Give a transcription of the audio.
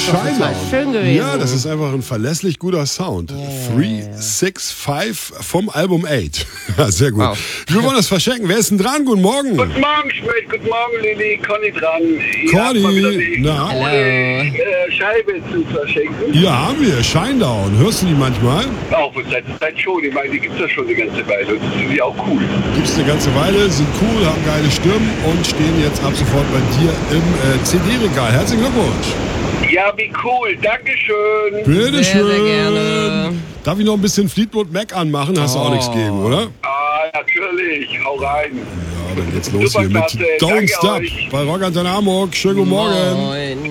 Shinedown. Schön gewesen. Ja, das ist einfach ein verlässlich guter Sound. 365 vom Album 8. Ja, sehr gut. Wow. Wir wollen das verschenken. Wer ist denn dran? Guten Morgen. Guten Morgen, Schmidt. Guten Morgen, Lilly. Conny dran. Ihr habt mal wieder Conny, die na? Scheibe zu verschenken. Ja, haben wir. Shinedown. Hörst du die manchmal? Auch seit schon. Ich meine, die gibt es ja schon eine ganze Weile. Und das sind die auch cool. Gibt's eine ganze Weile, sind cool, haben geile Stimmen und stehen jetzt ab sofort bei dir im CD-Regal. Herzlichen Glückwunsch. Ja, wie cool. Dankeschön. Bitteschön. Sehr gerne. Darf ich noch ein bisschen Fleetwood Mac anmachen? Hast du auch nichts gegen, oder? Ah, natürlich. Hau rein. Ja, dann geht's los hier mit Superklasse. Don't Danke Stop euch. bei Rock Antenne Hamburg. Schönen guten Morgen. Moin.